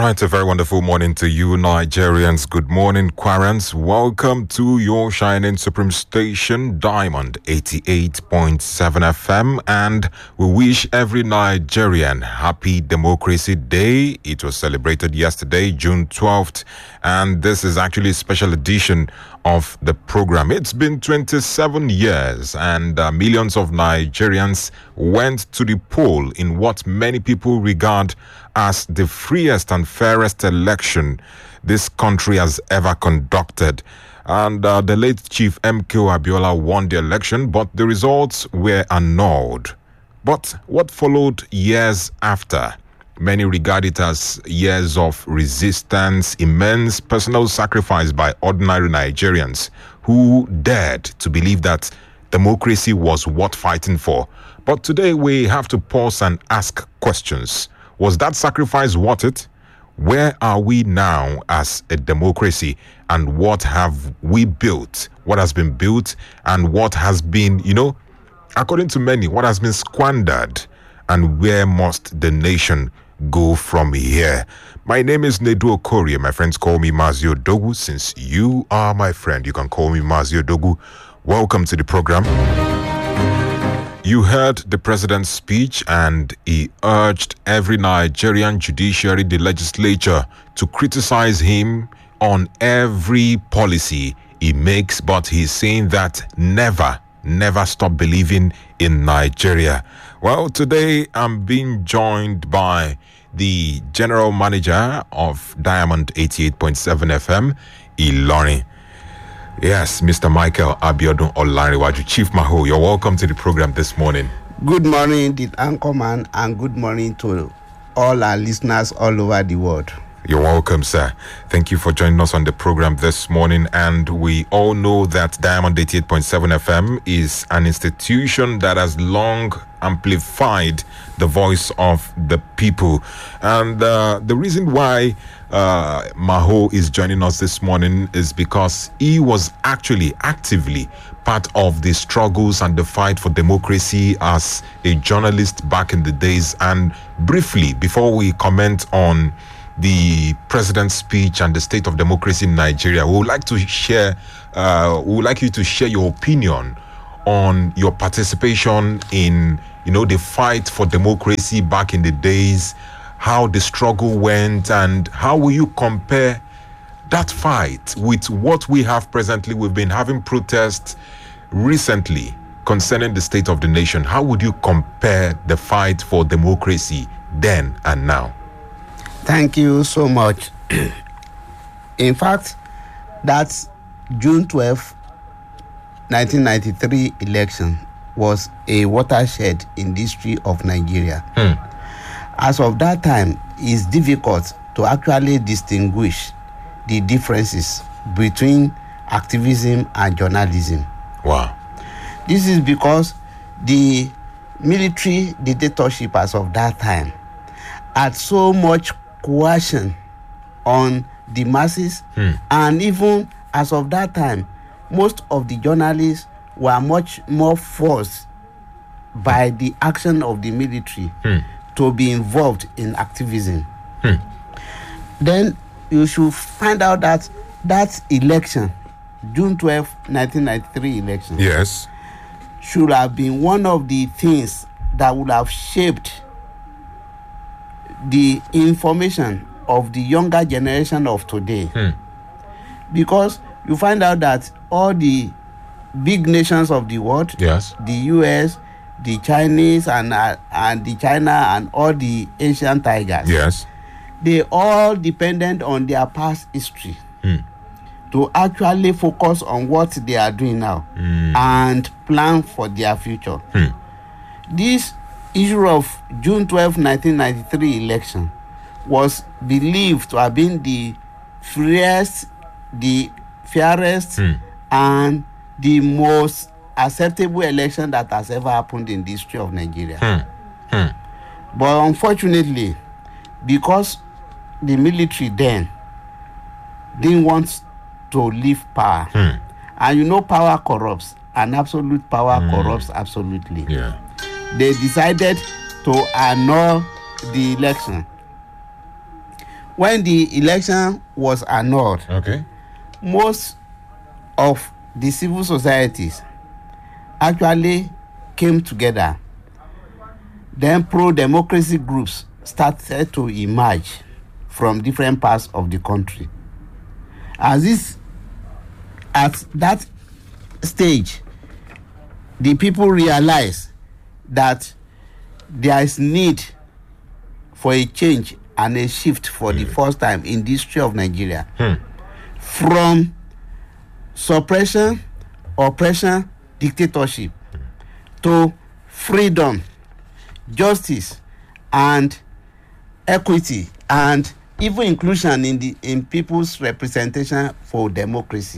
right, a very wonderful morning to you, Nigerians. Good morning, Quarants. Welcome to your shining supreme station, Diamond 88.7 FM. And we wish every Nigerian happy Democracy Day. It was celebrated yesterday, June 12th. And this is actually a special edition of the program. It's been 27 years and millions of Nigerians went to the poll in what many people regard as the freest and fairest election this country has ever conducted. And the late Chief MKO Abiola won the election, but the results were annulled. But what followed years after? Many regard it as years of resistance, immense personal sacrifice by ordinary Nigerians who dared to believe that democracy was worth fighting for. But today we have to pause and ask questions. Was that sacrifice worth it? Where are we now as a democracy? And what have we built? What has been built and what has been, according to many, what has been squandered? And where must the nation go from here? My name is Nedu Okorie. My friends call me Mazio Dogu. Since you are my friend, you can call me Mazio Dogu. Welcome to the program. You heard the president's speech and he urged every Nigerian judiciary, the legislature, to criticize him on every policy he makes, but he's saying that never stop believing in Nigeria. Well, today I'm being joined by the general manager of Diamond 88.7 FM, Ilorin. Yes, Mr. Michael Abiodun Olanrewaju. Chief Maho, you're welcome to the program this morning. Good morning, the Anchorman, and good morning to all our listeners all over the world. You're welcome, sir. Thank you for joining us on the program this morning. And we all know that Diamond 88.7 FM is an institution that has long amplified the voice of the people. And the reason why Maho is joining us this morning is because he was actually actively part of the struggles and the fight for democracy as a journalist back in the days. And briefly, before we comment on the president's speech and the state of democracy in Nigeria, we would like you to share your opinion on your participation in, the fight for democracy back in the days, how the struggle went, and how will you compare that fight with what we have presently? We've been having protests recently concerning the state of the nation. How would you compare the fight for democracy then and now? Thank you so much. In fact, that's June 12, 1993 election was a watershed in the history of Nigeria. As of that time, it's difficult to actually distinguish the differences between activism and journalism. Wow. This is because the military dictatorship as of that time had so much coercion on the masses, and even as of that time, most of the journalists were much more forced by the action of the military to be involved in activism. Then you should find out that that election, June 12, 1993 election, yes, should have been one of the things that would have shaped the information of the younger generation of today. Because you find out that all the big nations of the world, yes, the US, the Chinese, and the China, and all the Asian tigers, yes, they all dependent on their past history to actually focus on what they are doing now and plan for their future. This issue of June 12, 1993 election was believed to have been the freest, the fairest, and the most acceptable election that has ever happened in the history of Nigeria. But unfortunately, because the military then didn't want to leave power, and power corrupts, and absolute power corrupts absolutely. Yeah. They decided to annul the election. when the election was annulled, Okay. most of the civil societies actually came together. Then pro-democracy groups started to emerge from different parts of the country. At that stage, the people realized that there is need for a change and a shift for the first time in the history of Nigeria. From suppression, oppression, dictatorship to freedom, justice, and equity, and even inclusion in people's representation for democracy.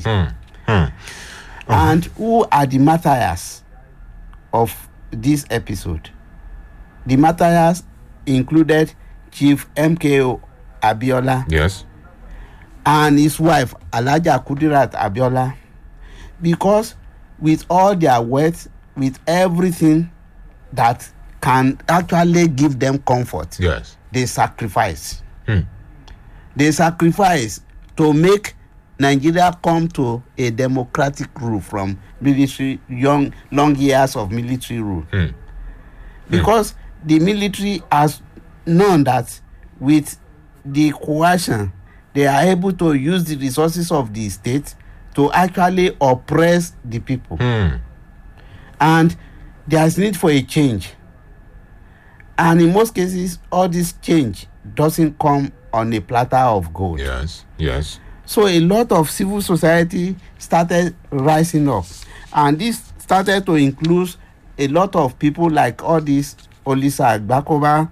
And who are the martyrs of this episode? The martyrs included Chief MKO Abiola. Yes. And his wife Alhaja Kudirat Abiola, because with all their wealth, with everything that can actually give them comfort, Yes. they sacrifice. They sacrifice to make Nigeria come to a democratic rule from military, long years of military rule. Because the military has known that with the coercion, they are able to use the resources of the state to actually oppress the people. And there is need for a change. And in most cases, all this change doesn't come on a platter of gold. Yes. Yes. So a lot of civil society started rising up. And this started to include a lot of people like all these Olisa Agbakova,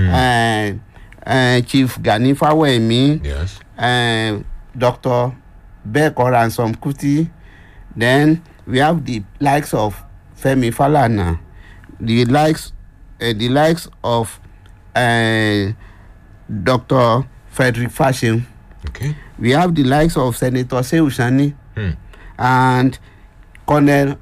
Chief Gani Fawemi, Yes. Dr. Beko Ransom Kuti. Then we have the likes of Femi Falana, the likes of Dr. Frederick Fashion. Okay. We have the likes of Senator Sehu Shani and Colonel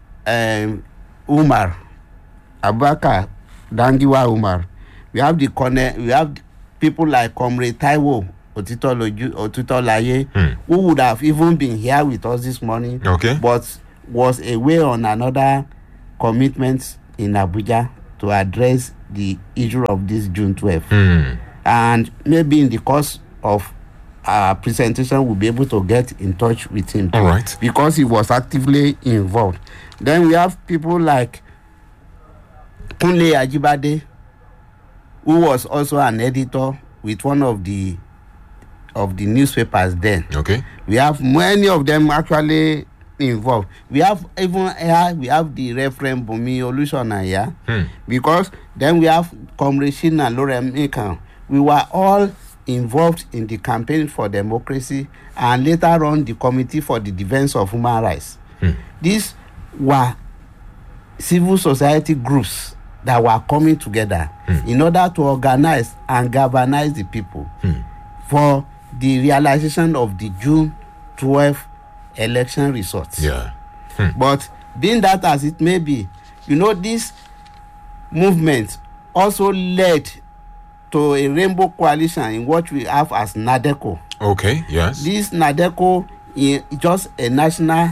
Umar Abubakar Dangiwa Umar. We have people like Comrade Taiwo Otitolaye, who would have even been here with us this morning, Okay. but was away on another commitment in Abuja to address the issue of this June 12th. And maybe in the course of our presentation, we'll be able to get in touch with him. All right. Because he was actively involved. Then we have people like Kunle Ajibade, who was also an editor with one of the newspapers then. Okay. We have many of them actually involved. We have even here, we have the Reverend Bumi Olushona here, because then we have Comrade Shina Lorem Mekan. We were all involved in the campaign for democracy and later on the Committee for the Defense of Human Rights. These were civil society groups that were coming together in order to organize and galvanize the people for the realization of the June 12 election results. Yeah. But being that as it may be, this movement also led to a rainbow coalition in what we have as NADECO. Okay. Yes. This NADECO is just a national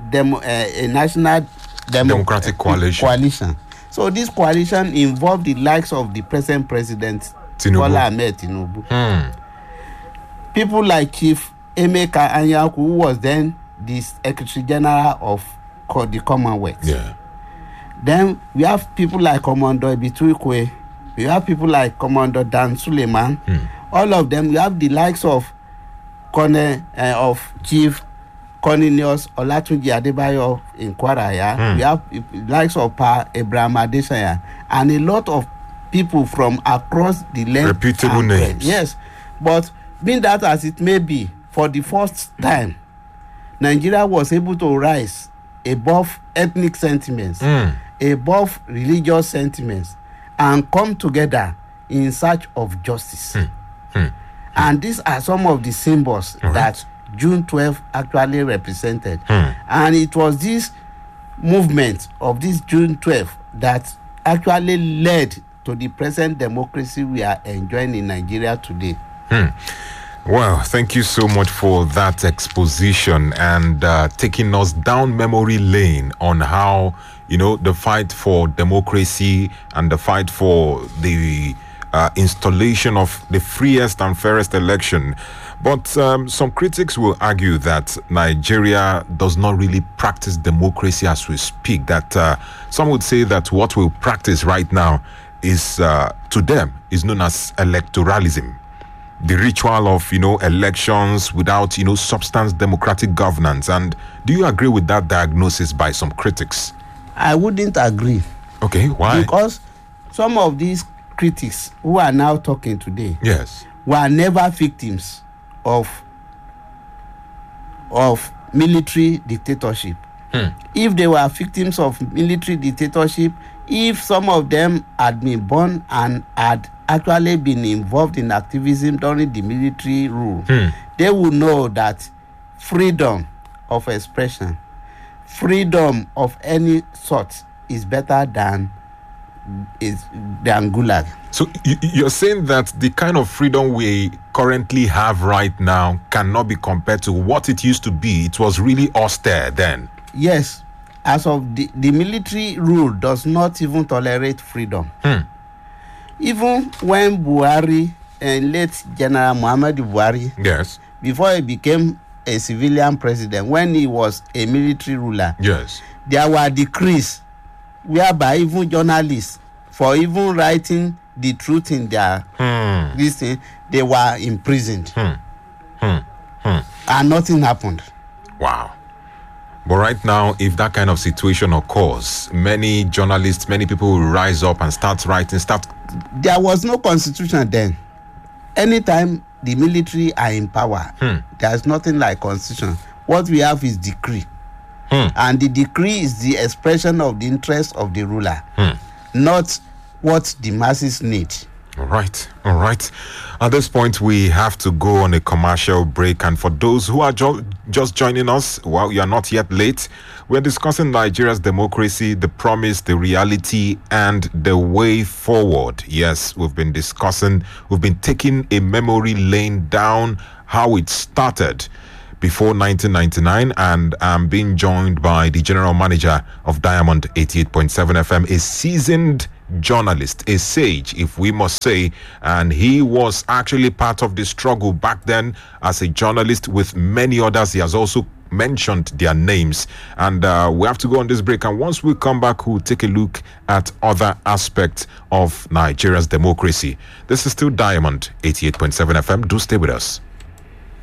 democratic coalition. So this coalition involved the likes of the present president, Bola Ahmed Tinubu. People like Chief Emeka Anyaku, who was then the Secretary General of the Commonwealth. Yeah. Then we have people like Commander Ibitukwe. We have people like Commander Dan Suleiman. All of them. We have the likes of Chief Cornelius Olatunji Adebayo in Kwaraya. We have the likes of Pa Abraham Adesanya and a lot of people from across the land. Reputable names. Yes, but being that as it may be, for the first time, Nigeria was able to rise above ethnic sentiments, above religious sentiments, and come together in search of justice. And these are some of the symbols that June 12 actually represented. And it was this movement of this June 12 that actually led to the present democracy we are enjoying in Nigeria today. Well, thank you so much for that exposition and taking us down memory lane on how, the fight for democracy and the fight for the installation of the freest and fairest election. But some critics will argue that Nigeria does not really practice democracy as we speak, that some would say that what we practice right now is, to them, is known as electoralism. The ritual of, elections without, substance democratic governance. And do you agree with that diagnosis by some critics? I wouldn't agree. Okay, why? Because some of these critics who are now talking today Yes. were never victims of military dictatorship. If they were victims of military dictatorship, if some of them had been born and had actually been involved in activism during the military rule, they would know that freedom of expression, freedom of any sort is better than gulag. So you're saying that the kind of freedom we currently have right now cannot be compared to what it used to be. It was really austere then. Yes, as of the military rule does not even tolerate freedom. Even when Buhari and late General Muhammadu Buhari, Yes. before he became a civilian president, when he was a military ruler, Yes. there were decrees whereby even journalists, for even writing the truth in their this thing, they were imprisoned. And nothing happened. Wow. But right now, if that kind of situation occurs, many journalists, many people will rise up and start writing, There was no constitution then. Anytime the military are in power, there's nothing like constitution. What we have is decree. And the decree is the expression of the interest of the ruler, not what the masses need. All right. At this point, we have to go on a commercial break. And for those who are just joining us, well, you are not yet late. We're discussing Nigeria's democracy, the promise, the reality, and the way forward. Yes, we've been taking a memory lane down how it started before 1999, and I'm being joined by the general manager of Diamond 88.7 FM, a seasoned journalist, a sage, if we must say, and he was actually part of the struggle back then as a journalist with many others. He has also mentioned their names, and we have to go on this break, and once we come back, we'll take a look at other aspects of Nigeria's democracy. This is still Diamond 88.7 FM. Do stay with us.